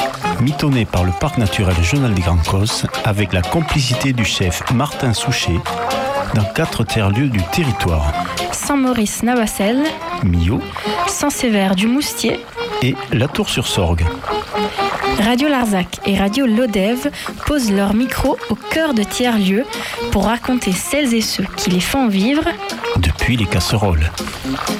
mitonné par le parc naturel Jonal des Grands Causses avec la complicité du chef Martin Souchet dans 4 tiers-lieux du territoire. Saint-Maurice-Navassel, Millau, Saint-Sévère du Moustier et La Tour-sur-Sorgue. Radio Larzac et Radio Lodève posent leur micro au cœur de tiers-lieux pour raconter celles et ceux qui les font vivre depuis les casseroles.